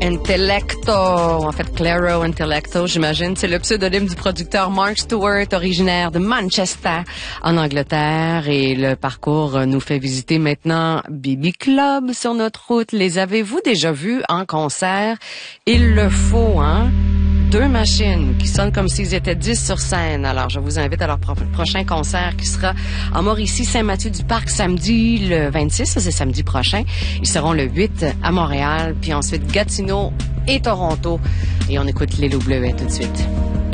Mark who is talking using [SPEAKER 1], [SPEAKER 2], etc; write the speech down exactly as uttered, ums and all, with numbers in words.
[SPEAKER 1] Intellecto, en fait Claro Intellecto, j'imagine. C'est le pseudonyme du producteur Mark Stewart, originaire de Manchester, en Angleterre. Et le parcours nous fait visiter maintenant B B Club sur notre route. Les avez-vous déjà vus en concert? Il le faut, hein? Deux machines qui sonnent comme s'ils étaient dix sur scène. Alors, je vous invite à leur pro- prochain concert qui sera en Mauricie-Saint-Mathieu-du-Parc samedi le vingt-six, ça c'est samedi prochain. Ils seront le huit à Montréal, puis ensuite Gatineau et Toronto. Et on écoute les Loups Bleuets tout de suite.